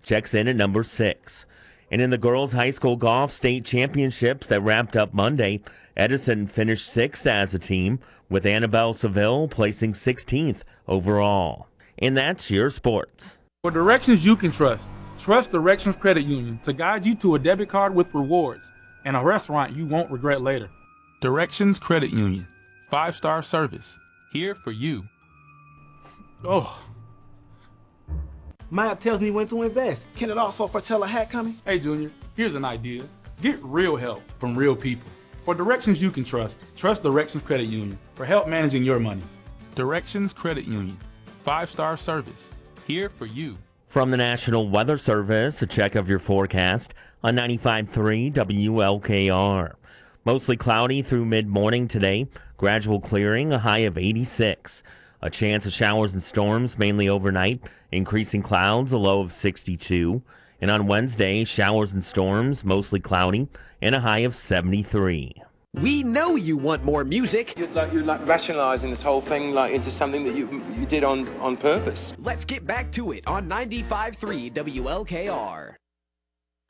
checks in at number 6. And in the girls' high school golf state championships that wrapped up Monday, Edison finished 6th as a team, with Annabelle Seville placing 16th overall. And that's your sports. For directions you can trust, trust Directions Credit Union to guide you to a debit card with rewards and a restaurant you won't regret later. Directions Credit Union. 5-star service. Here for you. Oh. My app tells me when to invest. Can it also foretell a hat coming? Hey, Junior, here's an idea. Get real help from real people. For directions you can trust, trust Directions Credit Union for help managing your money. Directions Credit Union. 5-star service. Here for you. From the National Weather Service, a check of your forecast on 95.3 WLKR. Mostly cloudy through mid-morning today. Gradual clearing, a high of 86. A chance of showers and storms mainly overnight. Increasing clouds, a low of 62. And on Wednesday, showers and storms, mostly cloudy, and a high of 73. We know you want more music. You're rationalizing this whole thing into something that you did on purpose. Let's get back to it on 95.3 WLKR.